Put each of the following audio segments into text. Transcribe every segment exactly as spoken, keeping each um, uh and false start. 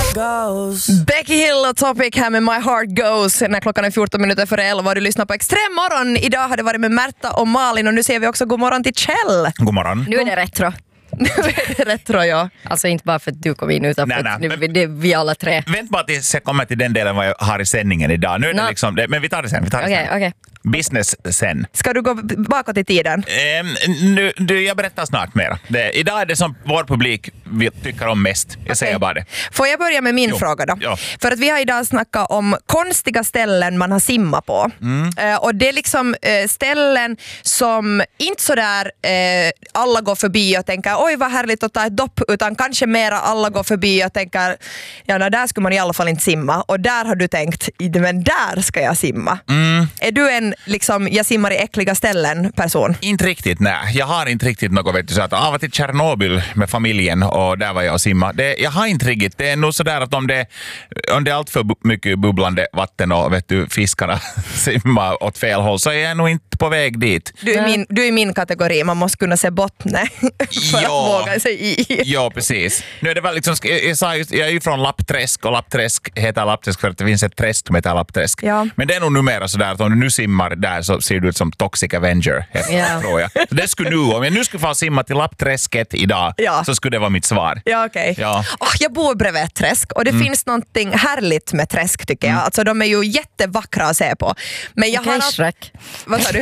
goes. Becky Hill och Topic här med My Heart Goes när klockan är fjorton minuter före elva och du lyssnar på Extrem morgon. Idag har det varit med Märta och Malin och nu ser vi också god morgon till Kjell. God morgon. Nu är det retro. Nu är det retro, ja. Alltså inte bara för att du kom in utan för att nu, det är vi alla tre. Vänt bara tills jag kommer till den delen vad jag har i sändningen idag. Nu är det no. liksom, men vi tar det sen. Vi tar det okay, sen. Okay. Business sen. Ska du gå bakåt i tiden? Eh, nu, du, jag berättar snart mer. Det, idag är det som vår publik vi tycker om mest. Jag okay. säger bara det. Får jag börja med min jo. fråga då? Ja. För att vi har idag snackat om konstiga ställen man har simmat på. Mm. Eh, och det är liksom eh, ställen som inte sådär eh, alla går förbi och tänker oj vad härligt att ta ett dopp, utan kanske mera alla går förbi och tänker ja, no, där skulle man i alla fall inte simma. Och där har du tänkt, men där ska jag simma. Mm. Är du en liksom, jag simmar i äckliga ställen person? Inte riktigt, nej. Jag har inte riktigt något, vet du, så att jag var till Tjernobyl med familjen och där var jag och simma. Det, jag har inte riktigt, det är nog sådär att om det, om det är allt för bu- mycket bubblande vatten och vet du, fiskarna simmar åt fel håll så är jag nog inte på väg dit. Du är min, du är min kategori, man måste kunna se bottne för ja. att våga sig i. Ja, precis. Nu är det väl liksom, jag, sa just, jag är ju från Lappträsk och Lappträsk heter Lappträsk för att det finns ett träsk som heter Lappträsk. Ja. Men det är nog numera sådär att om du nu simmar där så ser du ut som Toxic Avenger, yeah. tror jag. Så det skulle nu, om jag nu skulle få simma till Lappträsket idag ja. så skulle det vara mitt svar. Ja, okej. Okay. Ja. Oh, jag bor bredvid ett träsk och det mm. finns någonting härligt med träsk tycker jag. Mm. Alltså de är ju jättevackra att se på. Men jag okay, har... Shrek. Vad sa du?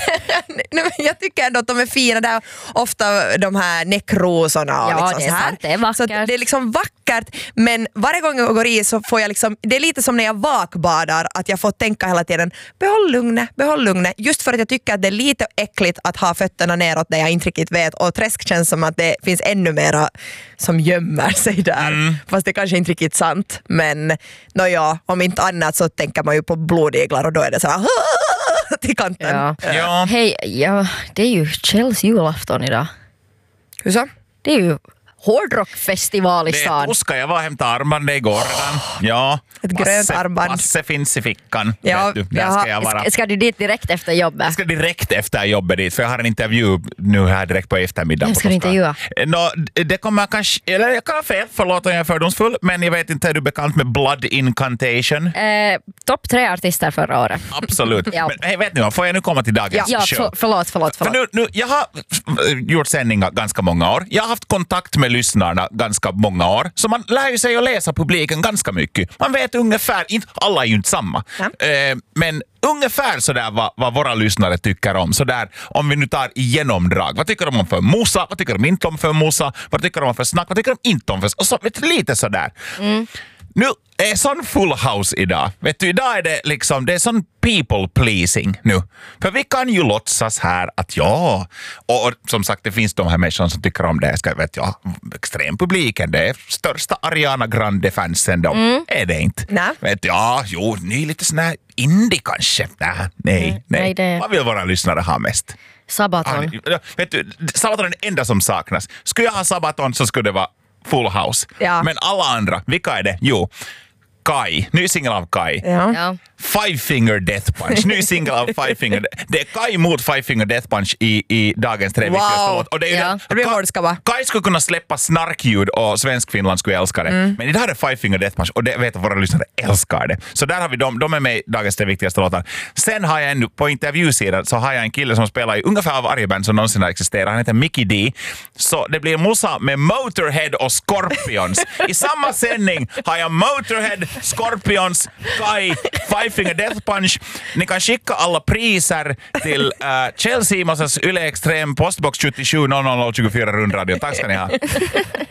Jag tycker ändå att de är fina där. Ofta de här näckrosorna och ja, liksom det är så här. Sant, det är vackert. Så det är liksom vackert, men varje gång jag går i så får jag liksom, det är lite som när jag vakbadar, att jag får tänka hela tiden, behåll lugnet, behåll lugnet. Just för att jag tycker att det är lite äckligt att ha fötterna neråt där jag inte riktigt vet, och träsk känns som att det finns ännu mera som gömmer sig där. Mm. Fast det kanske inte riktigt sant, men no, ja, om inte annat så tänker man ju på blodiglar och då är det så här till kanten. Ja. Ja. Hej, ja, det är ju Kjells julafton idag. Hur så? Det är ju hårdrockfestival i stan. Det är Oskar, jag var och hämtade armbandet igår redan. Ja. Ett grönt armband. Passe finns i fickan. Ja, vet du. Där ska, jag vara. Ska, ska du dit direkt efter jobbet? Jag ska direkt efter jobbet dit, för jag har en intervju nu här direkt på eftermiddagen. Vem ska du intervjua? No, det kommer kanske, eller jag kan ha fel, förlåt om jag är fördomsfull, men jag vet inte, är du bekant med Blood Incantation? Eh, Topp tre artister förra året. Absolut. ja. Men hej, vet ni, får jag nu komma till dagens ja, show? Ja, förlåt, förlåt, förlåt. För nu, nu, jag har gjort sändningar ganska många år. Jag har haft kontakt med lyssnarna ganska många år. Så man lär ju sig att läsa publiken ganska mycket. Man vet ungefär, inte, alla är ju inte samma. Ja. Eh, men ungefär sådär vad, vad våra lyssnare tycker om. Sådär, om vi nu tar genomdrag. Vad tycker de om för mosa? Vad tycker de inte om för mosa? Vad tycker de om för snack? Vad tycker de inte om för... Och så, vet du, lite sådär. Mm. Nu är sån full house idag. Vet du, idag är det liksom, det är sån people pleasing nu. För vi kan ju låtsas här att ja, och, och som sagt det finns de här människorna som tycker om det. Ska vet jag, extrempubliken, det är största Ariana Grande-fansen de. Mm. Är det inte? Nej. Vet ja, jo, ni är lite sån här indie kanske. Nej, nej, nej. nej det... Vad vill våra lyssnare ha mest? Sabaton. Ah, vet du, Sabaton är det enda som saknas. Skulle jag ha Sabaton så skulle det vara Full House. Ja. Men alla andra, vilka är det? Jo, Kai, ny singel av Kai. Ja. Ja. Five Finger Death Punch, ny singel av Five Finger. Det är Kai mot Five Finger Death Punch i, i dagens tre wow. viktigaste låt. Och det är ja. den, det blir hårdskava. Kai skulle kunna släppa snarkljud och Svensk-Finland skulle älska det. Mm. Men idag är det Five Finger Death Punch och det vet att våra lyssnare älskar det. Så där har vi dem, de är med i dagens tre viktigaste låtar. Sen har jag ännu, på intervjusidan så har jag en kille som spelar i ungefär varje band som någonsin har existerat. Han heter Mickey D. Så det blir musa med Motorhead och Scorpions. I samma sändning har jag Motorhead, Scorpions, Kai, Five Finger Death Punch. Ni kan skicka alla priser till uh, Kjell Simonsens Yle Extrem postbox sjuttiosju noll noll noll tjugofyra rundradio. Tack ska ni ha.